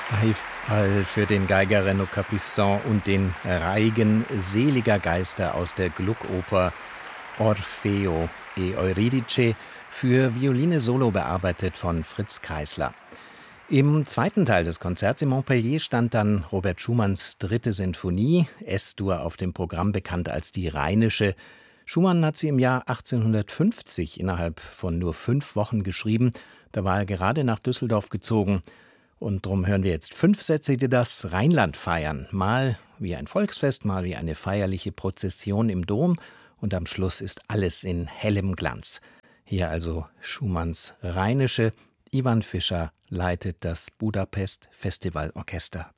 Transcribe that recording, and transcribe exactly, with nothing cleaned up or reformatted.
Beifall für den Geiger Renaud Capuçon und den Reigen seliger Geister aus der Gluckoper Orfeo e Euridice für Violine solo bearbeitet von Fritz Kreisler. Im zweiten Teil des Konzerts in Montpellier stand dann Robert Schumanns dritte Sinfonie, Es-Dur auf dem Programm, bekannt als die Rheinische. Schumann hat sie im Jahr achtzehnhundertfünfzig innerhalb von nur fünf Wochen geschrieben. Da war er gerade nach Düsseldorf gezogen. Und darum hören wir jetzt fünf Sätze, die das Rheinland feiern. Mal wie ein Volksfest, mal wie eine feierliche Prozession im Dom. Und am Schluss ist alles in hellem Glanz. Hier also Schumanns Rheinische. Ivan Fischer leitet das Budapest Festivalorchester.